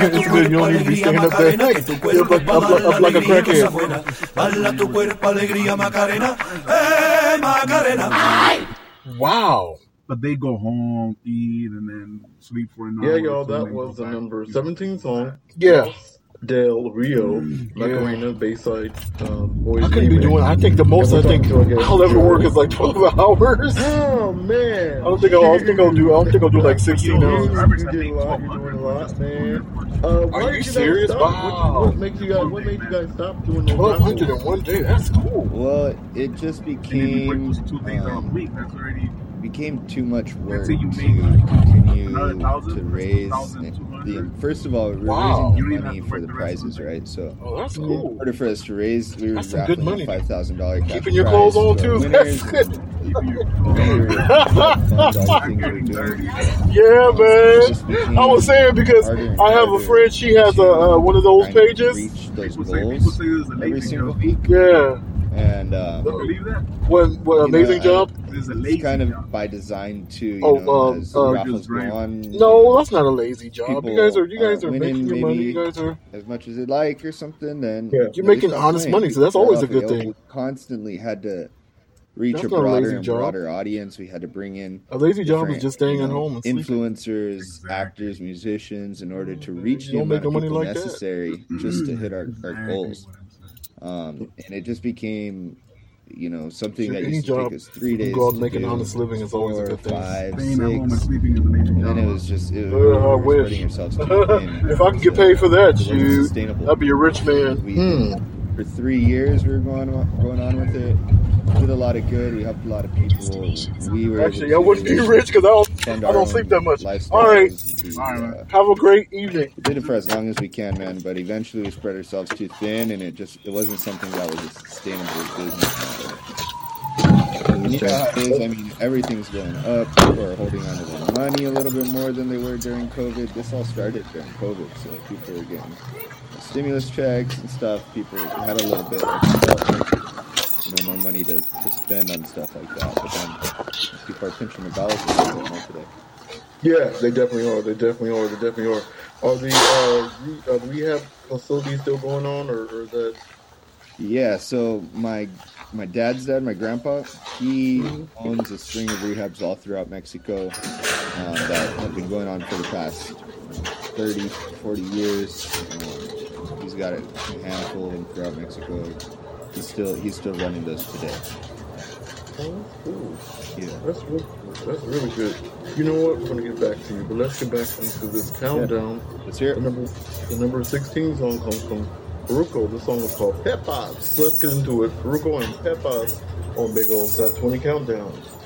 It's good. You don't need to be staying up there. Up like a crackhead. Bala tu cuerpo, alegría, Macarena. Macarena. Wow. But they go home, eat, and then sleep for an hour. Yeah, y'all, that was the number 17 song. Yeah. Del Rio, Macarena, Bayside, Boys. I couldn't be doing. I think the most I'll ever work is like 12 hours. Oh man! I don't think I'll do like 16 hours. You're doing a lot, man. Are you serious? Wow. What made you guys stop doing that? 1,200 in one day. That's cool. Well, it just became too much work to continue to raise. First of all, we were raising money for the prizes, right? So, that's cool. In order for us to raise, we were raffling a $5,000 cash keeping your clothes on too. That's good. Yeah, man. I was saying because I have a friend. She has one of those pages. Reach those goals every single week. Yeah. And what amazing job. It's kind of by design too. As raffles go on. No, that's not a lazy job. You guys are making your money. You guys are as much as they like or something. Then you're making honest money, so that's always a good thing. We constantly had to reach a broader and broader audience. We had to bring in a lazy job is just staying at home and influencers, actors, musicians, in order to reach the amount of people necessary just to hit our goals. And it just became, something that used to take us 3 days. Go out and make an honest living is always a good thing. 5, 6, and then it was just I wish. If I could get paid for that, I'd be a rich man. For 3 years, we were going on with it. We did a lot of good. We helped a lot of people. I wouldn't be rich because I don't sleep that much. All right. Have a great evening. We did it for as long as we can, man. But eventually, we spread ourselves too thin, and it wasn't something that was a sustainable business model. Everything's going up. People are holding on to their money a little bit more than they were during COVID. This all started during COVID, so people were getting stimulus checks and stuff. People had a little bit more money to spend on stuff like that. But then people are pinching their dollars a little bit more today. Yeah, they definitely are. Are the rehab facilities still going on, or is that? Yeah, so my dad's dad, my grandpa, he owns a string of rehabs all throughout Mexico that have been going on for the past 30, 40 years. He's got a handful of them throughout Mexico. He's still running those today. Oh, that's cool. Yeah. That's really good. You know what? I'm going to get back to you, but let's get back into this countdown. Yeah. Let's hear it. The number 16 song comes from Farruko. This song is called Pepas. Let's get into it. Farruko and Pepas on Big Ol' Top 20 Countdown.